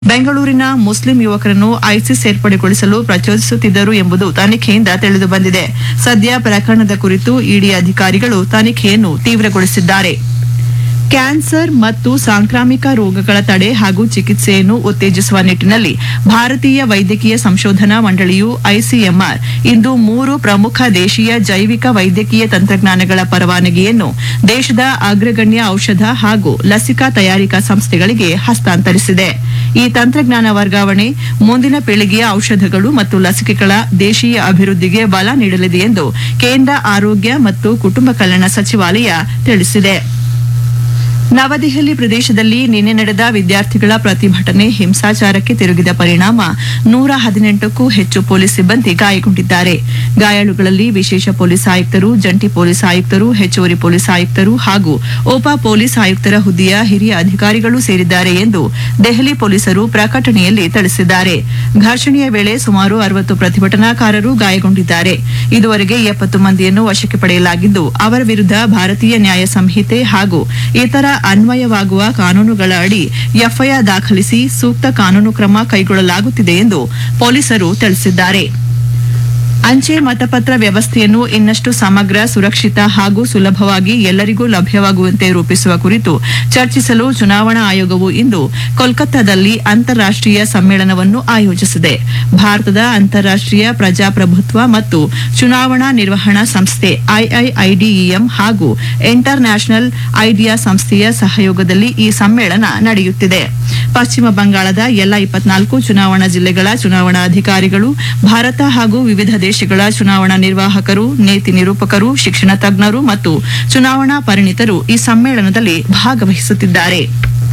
ಬೆಂಗಳೂರಿನ ಮುಸ್ಲಿಂ ಯುವಕರನ್ನು ಐಸಿಸ್ ಸೇರ್ಪಡೆಗೊಳಿಸಲು ಪ್ರಚೋದಿಸುತ್ತಿದ್ದರು ಎಂಬುದು ತನಿಖೆಯಿಂದ ತಿಳಿದುಬಂದಿದೆ. ಸದ್ಯ ಪ್ರಕರಣದ ಕುರಿತು ಇಡಿ ಅಧಿಕಾರಿಗಳು ತನಿಖೆಯನ್ನು ತೀವ್ರಗೊಳಿಸಿದ್ದಾರೆ. ಕ್ಯಾನ್ಸರ್ ಮತ್ತು ಸಾಂಕ್ರಾಮಿಕ ರೋಗಗಳ ತಡೆ ಹಾಗೂ ಚಿಕಿತ್ಸೆಯನ್ನು ಉತ್ತೇಜಿಸುವ ನಿಟ್ಟಿನಲ್ಲಿ ಭಾರತೀಯ ವೈದ್ಯಕೀಯ ಸಂಶೋಧನಾ ಮಂಡಳಿಯು ಐಸಿಎಂಆರ್ ಇಂದು 3 ಪ್ರಮುಖ ದೇಶೀಯ ಜೈವಿಕ ವೈದ್ಯಕೀಯ ತಂತ್ರಜ್ಞಾನಗಳ ಪರವಾನಗಿಯನ್ನು ದೇಶದ ಅಗ್ರಗಣ್ಯ ಔಷಧ ಹಾಗೂ ಲಸಿಕಾ ತಯಾರಿಕಾ ಸಂಸ್ಥೆಗಳಿಗೆ ಹಸ್ತಾಂತರಿಸಿದೆ. ಈ ತಂತ್ರಜ್ಞಾನ ವರ್ಗಾವಣೆ ಮುಂದಿನ ಪೀಳಿಗೆಯ ಔಷಧಗಳು ಮತ್ತು ಲಸಿಕೆಗಳ ದೇಶೀಯ ಅಭಿವೃದ್ಧಿಗೆ ಬಲ ನೀಡಲಿದೆ ಎಂದು ಕೇಂದ್ರ ಆರೋಗ್ಯ ಮತ್ತು ಕುಟುಂಬ ಕಲ್ಯಾಣ ಸಚಿವಾಲಯ ತಿಳಿಸಿದೆ. ನವದೆಹಲಿ ಪ್ರದೇಶದಲ್ಲಿ ನಿನ್ನೆ ನಡೆದ ವಿದ್ಯಾರ್ಥಿಗಳ ಪ್ರತಿಭಟನೆ ಹಿಂಸಾಚಾರಕ್ಕೆ ತಿರುಗಿದ ಪರಿಣಾಮ 118ಕ್ಕೂ ಹೆಚ್ಚು ಪೊಲೀಸ್ ಸಿಬ್ಬಂದಿ ಗಾಯಗೊಂಡಿದ್ದಾರೆ. ಗಾಯಾಳುಗಳಲ್ಲಿ ವಿಶೇಷ ಪೊಲೀಸ್ ಆಯುಕ್ತರು, ಜಂಟಿ ಪೊಲೀಸ್ ಆಯುಕ್ತರು, ಹೆಚ್ಚುವರಿ ಪೊಲೀಸ್ ಆಯುಕ್ತರು ಹಾಗೂ ಉಪ ಪೊಲೀಸ್ ಆಯುಕ್ತರ ಹುದ್ದೆಯ ಹಿರಿಯ ಅಧಿಕಾರಿಗಳು ಸೇರಿದ್ದಾರೆ ಎಂದು ದೆಹಲಿ ಪೊಲೀಸರು ಪ್ರಕಟಣೆಯಲ್ಲಿ ತಿಳಿಸಿದ್ದಾರೆ. ಘರ್ಷಣೆಯ ವೇಳೆ ಸುಮಾರು 60 ಪ್ರತಿಭಟನಾಕಾರರು ಗಾಯಗೊಂಡಿದ್ದಾರೆ. ಇದುವರೆಗೆ 70 ಮಂದಿಯನ್ನು ವಶಕ್ಕೆ ಪಡೆಯಲಾಗಿದ್ದು, ಅವರ ವಿರುದ್ಧ ಭಾರತೀಯ ನ್ಯಾಯ ಸಂಹಿತೆ ಹಾಗೂ ಇತರ ಅನ್ವಯವಾಗುವ ಕಾನೂನುಗಳ ಅಡಿ ಎಫ್ಐಆರ್ ದಾಖಲಿಸಿ ಸೂಕ್ತ ಕಾನೂನು ಕ್ರಮ ಕೈಗೊಳ್ಳಲಾಗುತ್ತಿದೆ ಎಂದು ಪೊಲೀಸರು ತಿಳಿಸಿದ್ದಾರೆ. ಅಂಚೆ ಮತಪತ್ರ ವ್ಯವಸ್ಥೆಯನ್ನು ಇನ್ನಷ್ಟು ಸಮಗ್ರ, ಸುರಕ್ಷಿತ ಹಾಗೂ ಸುಲಭವಾಗಿ ಎಲ್ಲರಿಗೂ ಲಭ್ಯವಾಗುವಂತೆ ರೂಪಿಸುವ ಕುರಿತು ಚರ್ಚಿಸಲು ಚುನಾವಣಾ ಆಯೋಗವು ಇಂದು ಕೋಲ್ಕತ್ತಾದಲ್ಲಿ ಅಂತಾರಾಷ್ಟೀಯ ಸಮ್ಮೇಳನವನ್ನು ಆಯೋಜಿಸಿದೆ. ಭಾರತದ ಅಂತಾರಾಷ್ಟೀಯ ಪ್ರಜಾಪ್ರಭುತ್ವ ಮತ್ತು ಚುನಾವಣಾ ನಿರ್ವಹಣಾ ಸಂಸ್ಥೆ ಐಐಐಡಿಇಎಂ ಹಾಗೂ ಇಂಟರ್ ನ್ಯಾಷನಲ್ ಐಡಿಯಾ ಸಂಸ್ಥೆಯ ಸಹಯೋಗದಲ್ಲಿ ಈ ಸಮ್ಮೇಳನ ನಡೆಯುತ್ತಿದೆ. ಪಶ್ಚಿಮ ಬಂಗಾಳದ ಎಲ್ಲ 24 ಚುನಾವಣಾ ಜಿಲ್ಲೆಗಳ ಚುನಾವಣಾ ಅಧಿಕಾರಿಗಳು, ಭಾರತ ಹಾಗೂ ವಿವಿಧ ದೇಶಗಳ ಚುನಾವಣಾ ನಿರ್ವಾಹಕರು, ನೀತಿ ನಿರೂಪಕರು, ಶಿಕ್ಷಣ ತಜ್ಞರು ಮತ್ತು ಚುನಾವಣಾ ಪರಿಣಿತರು ಈ ಸಮ್ಮೇಳನದಲ್ಲಿ ಭಾಗವಹಿಸುತ್ತಿದ್ದಾರೆ.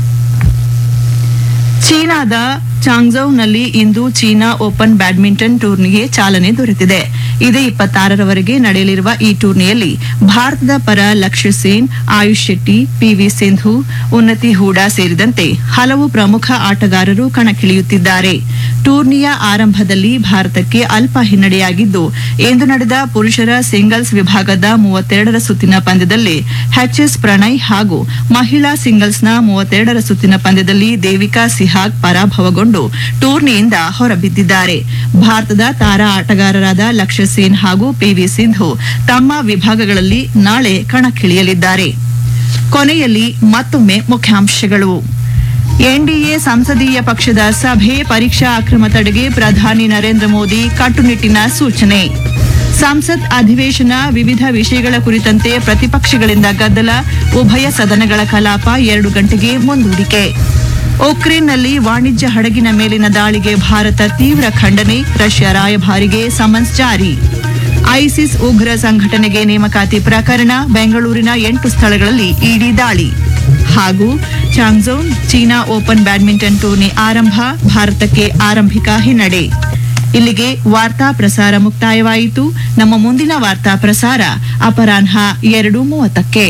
ಚೀನಾದ ಚಾಂಗ್ಝೌನಲ್ಲಿ ಇಂದು ಚೀನಾ ಓಪನ್ ಬ್ಯಾಡ್ಮಿಂಟನ್ ಟೂರ್ನಿಗೆ ಚಾಲನೆ ದೊರೆತಿದೆ. ಇದೇ 26ರವರೆಗೆ ನಡೆಯಲಿರುವ ಈ ಟೂರ್ನಿಯಲ್ಲಿ ಭಾರತದ ಪರ ಲಕ್ಷ್ಯ ಸೇನ್, ಆಯುಷ್ ಶೆಟ್ಟಿ, ಪಿವಿ ಸಿಂಧು, ಉನ್ನತಿ ಹೂಡಾ ಸೇರಿದಂತೆ ಹಲವು ಪ್ರಮುಖ ಆಟಗಾರರು ಕಣಕ್ಕಿಳಿಯುತ್ತಿದ್ದಾರೆ. ಟೂರ್ನಿಯ ಆರಂಭದಲ್ಲಿ ಭಾರತಕ್ಕೆ ಅಲ್ಪ ಹಿನ್ನಡೆಯಾಗಿದ್ದು, ಇಂದು ನಡೆದ ಪುರುಷರ ಸಿಂಗಲ್ಸ್ ವಿಭಾಗದ 32ರ ಸುತ್ತಿನ ಪಂದ್ಯದಲ್ಲಿ ಎಚ್ಎಸ್ ಪ್ರಣಯ್ ಹಾಗೂ ಮಹಿಳಾ ಸಿಂಗಲ್ಸ್ನ 32ರ ಸುತ್ತಿನ ಪಂದ್ಯದಲ್ಲಿ ದೇವಿಕಾ ಸಿಹಾಗ್ ಪರಾಭವಗೊಂಡು ಟೂರ್ನಿಯಿಂದ ಹೊರಬಿದ್ದಿದ್ದಾರೆ. ಭಾರತದ ತಾರಾ ಆಟಗಾರರಾದ ಲಕ್ಷ್ಯ ಸೇನ್ ಹಾಗೂ ಪಿವಿ ಸಿಂಧು ತಮ್ಮ ವಿಭಾಗಗಳಲ್ಲಿ ನಾಳೆ ಕಣಕ್ಕಿಳಿಯಲಿದ್ದಾರೆ. ಕೊನೆಯಲ್ಲಿ ಮತ್ತೊಮ್ಮೆ ಮುಖ್ಯಾಂಶಗಳು. ಎನ್ಡಿಎ ಸಂಸದೀಯ ಪಕ್ಷದ ಸಭೆ, ಪರೀಕ್ಷಾ ಅಕ್ರಮ ತಡೆಗೆ ಪ್ರಧಾನಿ ನರೇಂದ್ರ ಮೋದಿ ಕಟ್ಟುನಿಟ್ಟಿನ ಸೂಚನೆ. ಸಂಸತ್ ಅಧಿವೇಶನ, ವಿವಿಧ ವಿಷಯಗಳ ಕುರಿತಂತೆ ಪ್ರತಿಪಕ್ಷಗಳಿಂದ ಗದ್ದಲ, ಉಭಯ ಸದನಗಳ ಕಲಾಪ 2 ಗಂಟೆಗೆ ಮುಂದೂಡಿಕೆ. ಉಕ್ರೇನ್ನಲ್ಲಿ ವಾಣಿಜ್ಯ ಹಡಗಿನ ಮೇಲಿನ ದಾಳಿಗೆ ಭಾರತ ತೀವ್ರ ಖಂಡನೆ, ರಷ್ಯಾ ರಾಯಭಾರಿಗೆ ಸಮನ್ಸ್ ಜಾರಿ. ಐಸಿಸ್ ಉಗ್ರ ಸಂಘಟನೆಗೆ ನೇಮಕಾತಿ ಪ್ರಕರಣ, ಬೆಂಗಳೂರಿನ 8 ಸ್ಥಳಗಳಲ್ಲಿ ಇಡಿ ದಾಳಿ. ಹಾಗೂ ಚಾಂಗ್ಝೌ ಚೀನಾ ಓಪನ್ ಬ್ಯಾಡ್ಮಿಂಟನ್ ಟೂರ್ನಿ ಆರಂಭ, ಭಾರತಕ್ಕೆ ಆರಂಭಿಕ ಹಿನ್ನಡೆ. ಇಲ್ಲಿಗೆ ವಾರ್ತಾ ಪ್ರಸಾರ ಮುಕ್ತಾಯವಾಯಿತು. ನಮ್ಮ ಮುಂದಿನ ವಾರ್ತಾ ಪ್ರಸಾರ ಅಪರಾಹ್ನ 2:30ಕ್ಕೆ.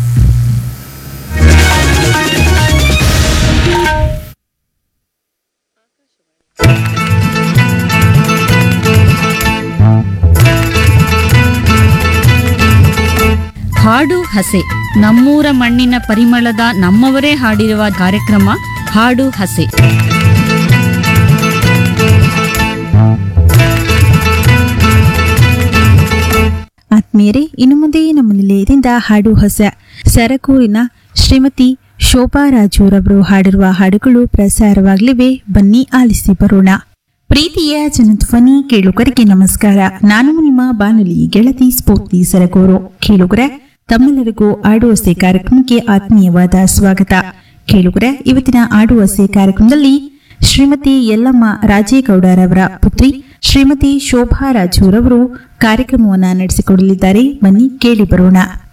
ಹಾಡು ಹಸೆ, ನಮ್ಮೂರ ಮಣ್ಣಿನ ಪರಿಮಳದ ನಮ್ಮವರೇ ಹಾಡಿರುವ ಕಾರ್ಯಕ್ರಮ ಹಾಡು ಹಸೆ. ಆತ್ಮೀಯರೇ, ಇನ್ನು ಮುಂದೆ ನಮ್ಮ ನಿಲಯದಿಂದ ಹಾಡು ಹೊಸ ಸರಕೂರಿನ ಶ್ರೀಮತಿ ಶೋಭಾ ರಾಜೂರವರು ಹಾಡಿರುವ ಹಾಡುಗಳು ಪ್ರಸಾರವಾಗಲಿವೆ. ಬನ್ನಿ ಆಲಿಸಿ ಬರೋಣ. ಪ್ರೀತಿಯ ಜನಧ್ವನಿ ಕೇಳುಗರಿಗೆ ನಮಸ್ಕಾರ. ನಾನು ನಿಮ್ಮ ಬಾನುಲಿ ಗೆಳತಿ ಸ್ಫೂರ್ತಿ ಸರಗೂರು. ಕೇಳುಗರೆ, ತಮ್ಮೆಲ್ಲರಿಗೂ ಆಡುವಸೆ ಕಾರ್ಯಕ್ರಮಕ್ಕೆ ಆತ್ಮೀಯವಾದ ಸ್ವಾಗತ. ಕೇಳುಗರೆ, ಇವತ್ತಿನ ಆಡುವಸೆ ಕಾರ್ಯಕ್ರಮದಲ್ಲಿ ಶ್ರೀಮತಿ ಯಲ್ಲಮ್ಮ ರಾಜೇಗೌಡರವರ ಪುತ್ರಿ ಶ್ರೀಮತಿ ಶೋಭಾ ರಾಜೂರವರು ಕಾರ್ಯಕ್ರಮವನ್ನು ನಡೆಸಿಕೊಡಲಿದ್ದಾರೆ. ಬನ್ನಿ ಕೇಳಿ ಬರೋಣ.